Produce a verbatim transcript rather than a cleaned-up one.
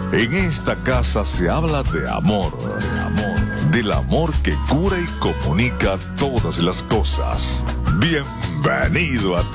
En esta casa se habla de amor, de amor, del amor que cura y comunica todas las cosas. Bienvenido a tu